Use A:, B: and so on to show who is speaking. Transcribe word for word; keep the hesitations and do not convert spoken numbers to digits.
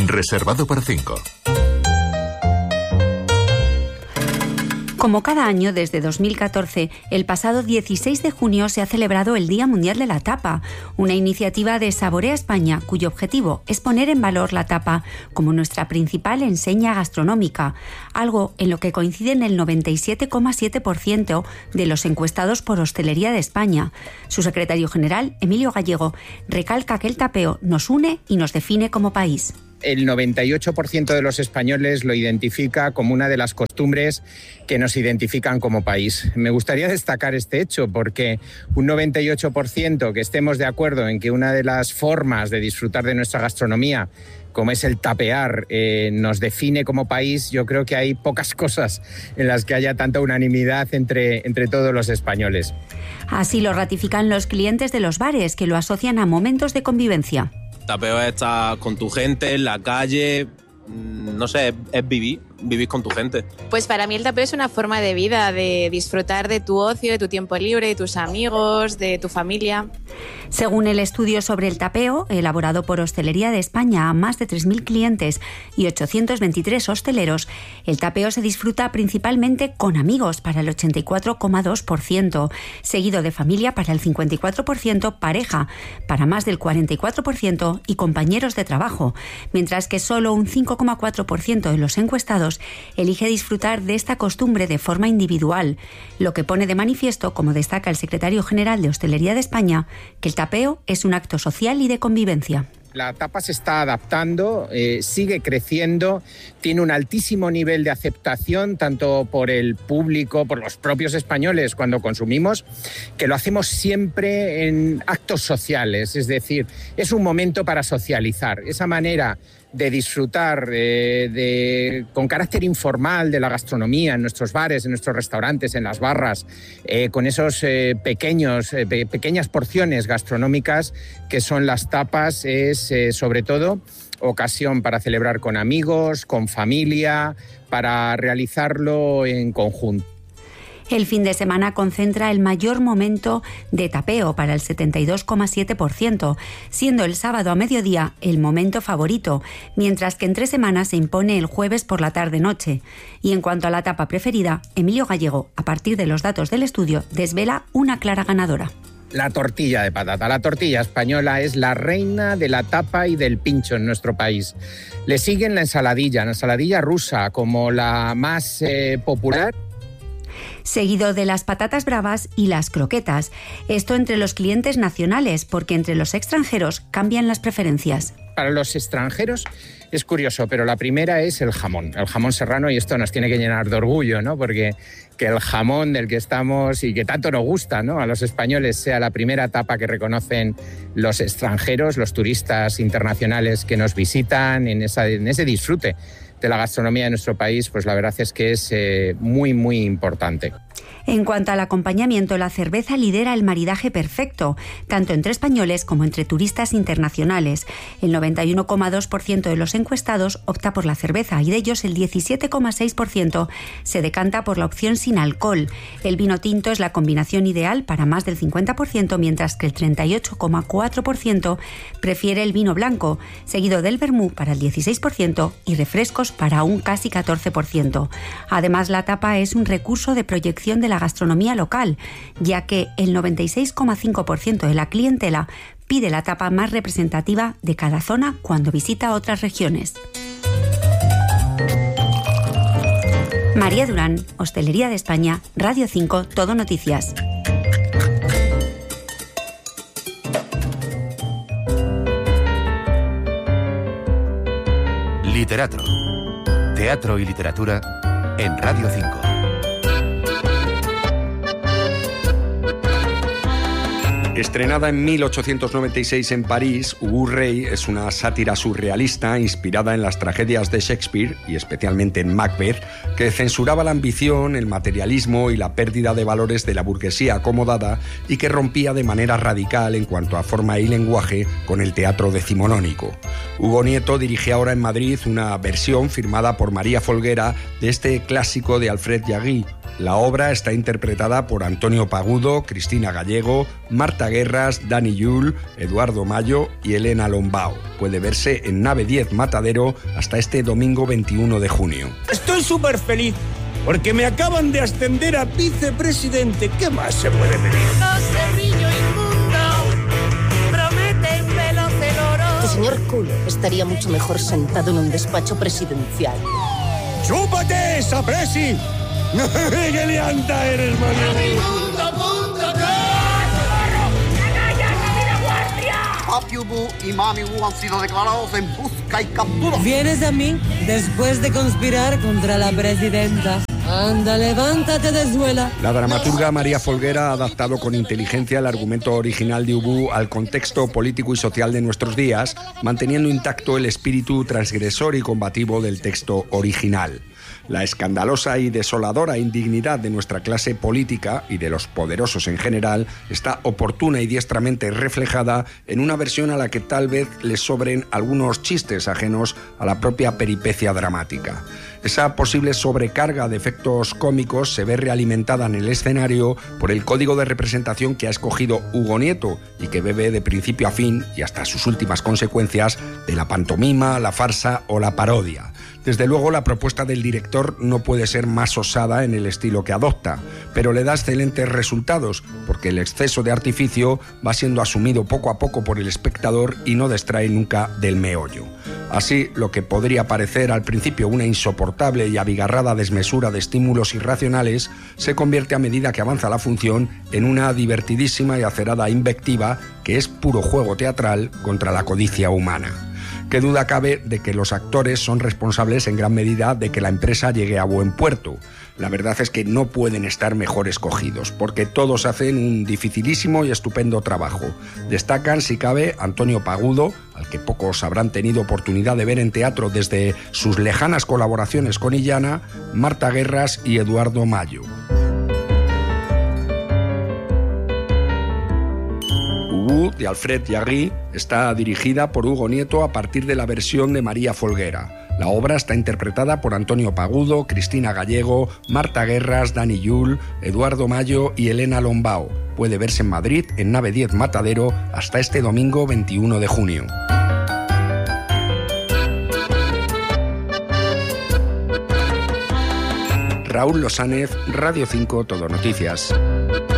A: Reservado para cinco.
B: Como cada año desde dos mil catorce, el pasado dieciséis de junio se ha celebrado el Día Mundial de la Tapa, una iniciativa de Saborea España cuyo objetivo es poner en valor la tapa como nuestra principal enseña gastronómica, algo en lo que coinciden el noventa y siete coma siete por ciento de los encuestados por Hostelería de España. Su secretario general, Emilio Gallego, recalca que el tapeo nos une y nos define como país.
C: El noventa y ocho por ciento de los españoles lo identifica como una de las costumbres que nos identifican como país. Me gustaría destacar este hecho porque un noventa y ocho por ciento que estemos de acuerdo en que una de las formas de disfrutar de nuestra gastronomía, como es el tapear, eh, nos define como país, yo creo que hay pocas cosas en las que haya tanta unanimidad entre, entre todos los españoles.
B: Así lo ratifican los clientes de los bares, que lo asocian a momentos de convivencia.
D: Tapeo es estar con tu gente en la calle, no sé, es vivir, vivir con tu gente.
E: Pues para mí el tapeo es una forma de vida, de disfrutar de tu ocio, de tu tiempo libre, de tus amigos, de tu familia.
B: Según el estudio sobre el tapeo, elaborado por Hostelería de España a más de tres mil clientes y ochocientos veintitrés hosteleros, el tapeo se disfruta principalmente con amigos para el ochenta y cuatro coma dos por ciento, seguido de familia para el cincuenta y cuatro por ciento, pareja para más del cuarenta y cuatro por ciento y compañeros de trabajo, mientras que solo un cinco coma cuatro por ciento de los encuestados elige disfrutar de esta costumbre de forma individual, lo que pone de manifiesto, como destaca el secretario general de Hostelería de España, que el tapeo es un acto social y de convivencia.
C: La tapa se está adaptando, eh, sigue creciendo, tiene un altísimo nivel de aceptación tanto por el público, por los propios españoles cuando consumimos, que lo hacemos siempre en actos sociales, es decir, es un momento para socializar. Esa manera de disfrutar eh, de, con carácter informal de la gastronomía en nuestros bares, en nuestros restaurantes, en las barras, eh, con esos eh, pequeños, eh, pequeñas porciones gastronómicas que son las tapas, es eh, sobre todo ocasión para celebrar con amigos, con familia, para realizarlo en conjunto.
B: El fin de semana concentra el mayor momento de tapeo para el setenta y dos coma siete por ciento, siendo el sábado a mediodía el momento favorito, mientras que entre semanas se impone el jueves por la tarde-noche. Y en cuanto a la tapa preferida, Emilio Gallego, a partir de los datos del estudio, desvela una clara ganadora.
C: La tortilla de patata. La tortilla española es la reina de la tapa y del pincho en nuestro país. Le siguen la ensaladilla, la ensaladilla rusa como la más eh, popular,
B: seguido de las patatas bravas y las croquetas. Esto entre los clientes nacionales, porque entre los extranjeros cambian las preferencias.
C: Para los extranjeros es curioso, pero la primera es el jamón, el jamón serrano, y esto nos tiene que llenar de orgullo, ¿no? Porque que el jamón del que estamos y que tanto nos gusta, ¿no?, a los españoles sea la primera tapa que reconocen los extranjeros, los turistas internacionales que nos visitan en, esa, en ese disfrute de la gastronomía de nuestro país, pues la verdad es que es eh, muy, muy importante.
B: En cuanto al acompañamiento, la cerveza lidera el maridaje perfecto, tanto entre españoles como entre turistas internacionales. El noventa y uno coma dos por ciento de los encuestados opta por la cerveza y de ellos el diecisiete coma seis por ciento se decanta por la opción sin alcohol. El vino tinto es la combinación ideal para más del cincuenta por ciento, mientras que el treinta y ocho coma cuatro por ciento prefiere el vino blanco, seguido del vermú para el dieciséis por ciento y refrescos para un casi catorce por ciento. Además, la tapa es un recurso de proyección de la gastronomía local, ya que el noventa y seis coma cinco por ciento de la clientela pide la tapa más representativa de cada zona cuando visita otras regiones. María Durán, Hostelería de España, Radio cinco, Todo Noticias.
A: Literatro. Teatro y literatura en Radio cinco.
F: Estrenada en mil ochocientos noventa y seis en París, Ubu Rey es una sátira surrealista inspirada en las tragedias de Shakespeare, y especialmente en Macbeth, que censuraba la ambición, el materialismo y la pérdida de valores de la burguesía acomodada, y que rompía de manera radical en cuanto a forma y lenguaje con el teatro decimonónico. Hugo Nieto dirige ahora en Madrid una versión firmada por María Folguera de este clásico de Alfred Jarry, La obra está interpretada por Antonio Pagudo, Cristina Gallego, Marta Guerras, Dani Yul, Eduardo Mayo y Elena Lombao. Puede verse en Nave diez Matadero hasta este domingo veintiuno de junio.
G: Estoy súper feliz porque me acaban de ascender a vicepresidente. ¿Qué más se puede pedir?
H: Cerrillo inmundo, promete un velo celoro.
I: Tu señor culo estaría mucho mejor sentado en un despacho presidencial.
G: ¡Chúpate esa presi! ¡Qué lianta eres, mano!
J: Papi Ubu y Mami Ubu han sido declarados en busca y captura.
K: ¿Vienes a mí después de conspirar contra la presidenta? Anda, levántate de suela.
F: La dramaturga María Folguera ha adaptado con inteligencia el argumento original de Ubu al contexto político y social de nuestros días, manteniendo intacto el espíritu transgresor y combativo del texto original. La escandalosa y desoladora indignidad de nuestra clase política y de los poderosos en general está oportuna y diestramente reflejada en una versión a la que tal vez les sobren algunos chistes ajenos a la propia peripecia dramática. Esa posible sobrecarga de efectos cómicos se ve realimentada en el escenario por el código de representación que ha escogido Hugo Nieto y que bebe de principio a fin y hasta sus últimas consecuencias de la pantomima, la farsa o la parodia. Desde luego, la propuesta del director no puede ser más osada en el estilo que adopta, pero le da excelentes resultados, porque el exceso de artificio va siendo asumido poco a poco por el espectador y no distrae nunca del meollo. Así, lo que podría parecer al principio una insoportable y abigarrada desmesura de estímulos irracionales se convierte a medida que avanza la función en una divertidísima y acerada invectiva que es puro juego teatral contra la codicia humana. Qué duda cabe de que los actores son responsables en gran medida de que la empresa llegue a buen puerto. La verdad es que no pueden estar mejor escogidos, porque todos hacen un dificilísimo y estupendo trabajo. Destacan, si cabe, Antonio Pagudo, al que pocos habrán tenido oportunidad de ver en teatro desde sus lejanas colaboraciones con Illana, Marta Guerras y Eduardo Mayo. Ubu, de Alfred Jarry, está dirigida por Hugo Nieto a partir de la versión de María Folguera. La obra está interpretada por Antonio Pagudo, Cristina Gallego, Marta Guerras, Dani Yul, Eduardo Mayo y Elena Lombao. Puede verse en Madrid, en Nave diez Matadero, hasta este domingo veintiuno de junio. Raúl Losánez, Radio cinco Todo Noticias.